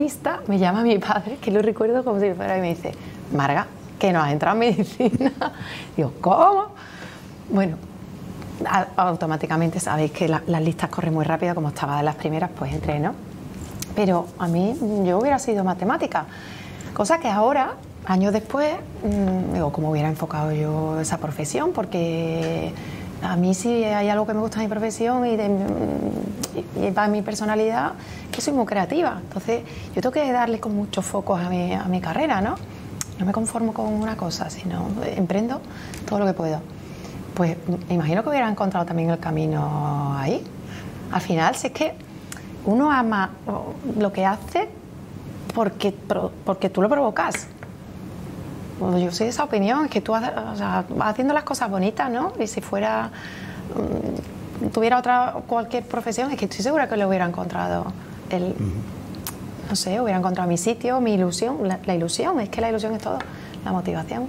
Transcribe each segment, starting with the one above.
Me llama mi padre, que lo recuerdo como si fuera, y me dice: Marga, que no has entrado en medicina. Digo, ¿cómo? Bueno, automáticamente sabéis que las listas corren muy rápido, como estaba de las primeras, pues entré, ¿no? Pero a mí, yo hubiera sido matemática, cosa que ahora, años después, digo, ¿cómo hubiera enfocado yo esa profesión? Porque a mí sí hay algo que me gusta de mi profesión y para mi personalidad, que soy muy creativa. Entonces, yo tengo que darle con muchos focos a mi carrera, ¿no? No me conformo con una cosa, sino emprendo todo lo que puedo. Pues me imagino que hubiera encontrado también el camino ahí. Al final, si es que uno ama lo que hace porque tú lo provocas. Bueno, yo soy de esa opinión, es que tú vas haciendo las cosas bonitas, ¿no? Y si fuera, tuviera cualquier profesión, es que estoy segura que lo hubiera encontrado no sé, hubiera encontrado mi sitio, mi ilusión, la ilusión, es que la ilusión es todo, la motivación.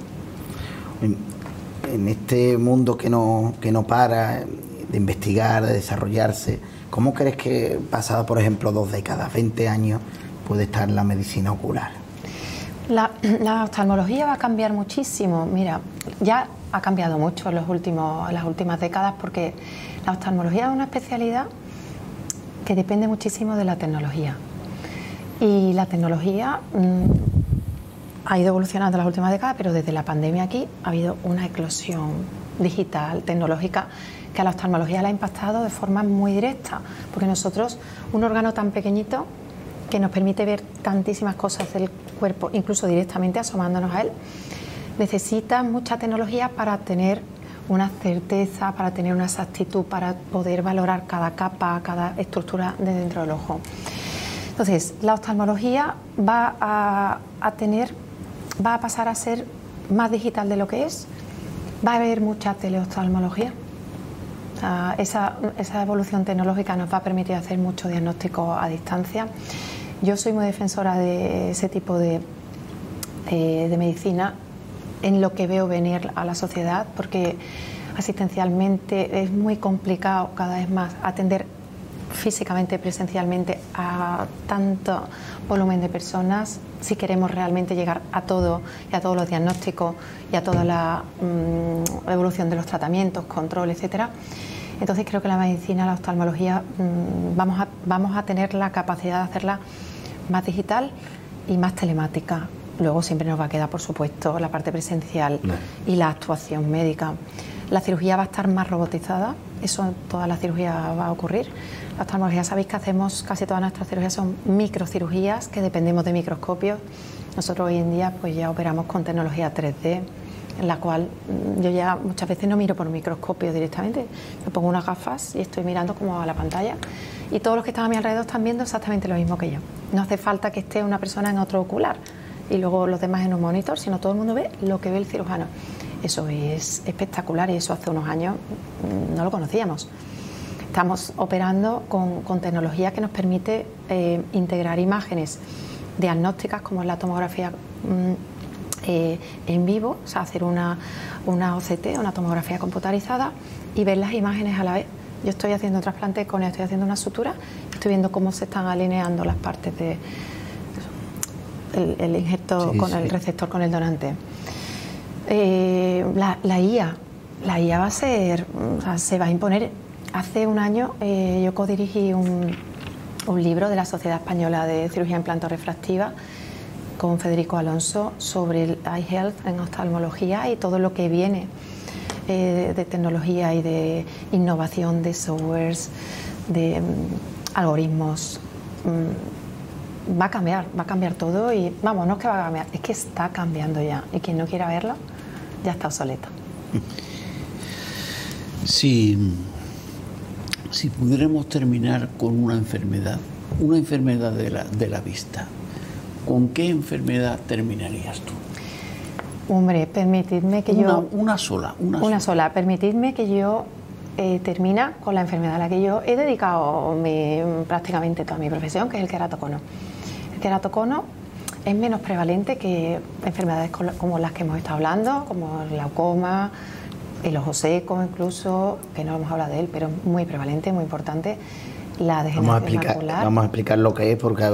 En este mundo que no para de investigar, de desarrollarse, ¿cómo crees que pasado, por ejemplo, 2 décadas, 20 años, puede estar la medicina ocular? La oftalmología va a cambiar muchísimo. Mira, ya ha cambiado mucho en las últimas décadas, porque la oftalmología es una especialidad que depende muchísimo de la tecnología. Y la tecnología ha ido evolucionando en las últimas décadas, pero desde la pandemia aquí ha habido una eclosión digital, tecnológica, que a la oftalmología la ha impactado de forma muy directa, porque nosotros, un órgano tan pequeñito que nos permite ver tantísimas cosas del cuerpo, incluso directamente asomándonos a él, necesita mucha tecnología para tener una certeza, para tener una exactitud, para poder valorar cada capa, cada estructura de dentro del ojo. Entonces, la oftalmología va a pasar a ser más digital de lo que es. Va a haber mucha teleoftalmología. Esa evolución tecnológica nos va a permitir hacer mucho diagnóstico a distancia. Yo soy muy defensora de ese tipo de medicina, en lo que veo venir a la sociedad, porque asistencialmente es muy complicado cada vez más atender físicamente, presencialmente a tanto volumen de personas, si queremos realmente llegar a todo y a todos los diagnósticos y a toda la evolución de los tratamientos, control, etcétera. Entonces creo que la medicina, la oftalmología, vamos a tener la capacidad de hacerla más digital y más telemática. Luego siempre nos va a quedar, por supuesto, la parte presencial y la actuación médica. La cirugía va a estar más robotizada, eso en toda la cirugía va a ocurrir. La oftalmología, sabéis que hacemos, casi todas nuestras cirugías son microcirugías, que dependemos de microscopios. Nosotros hoy en día pues ya operamos con tecnología 3D, en la cual yo ya muchas veces no miro por microscopio directamente, me pongo unas gafas y estoy mirando como a la pantalla, y todos los que están a mi alrededor están viendo exactamente lo mismo que yo. No hace falta que esté una persona en otro ocular y luego los demás en un monitor, sino todo el mundo ve lo que ve el cirujano. Eso es espectacular, y eso hace unos años no lo conocíamos. Estamos operando con tecnología que nos permite integrar imágenes diagnósticas, como es la tomografía en vivo, o sea, hacer una OCT, una tomografía computarizada, y ver las imágenes a la vez. Yo estoy haciendo un trasplante con él, estoy haciendo una sutura, estoy viendo cómo se están alineando las partes del injerto con el receptor con el donante. La IA va a ser, o sea, se va a imponer. Hace un año yo codirigí un libro de la Sociedad Española de Cirugía Implantorrefractiva con Federico Alonso sobre el eye health en oftalmología y todo lo que viene de tecnología y de innovación, de softwares, de algoritmos. Va a cambiar todo, y vamos, no es que va a cambiar, es que está cambiando ya, y quien no quiera verlo ya está obsoleto. Si pudiéramos terminar con una enfermedad de la vista, ¿con qué enfermedad terminarías tú? Hombre, permitidme que Una sola. Permitidme que yo termina con la enfermedad a la que yo he dedicado prácticamente toda mi profesión, que es el queratocono. El queratocono es menos prevalente que enfermedades como las que hemos estado hablando, como el glaucoma, el ojo seco incluso, que no hemos hablado de él, pero es muy prevalente, muy importante. La degeneración macular. Vamos a explicar lo que es, porque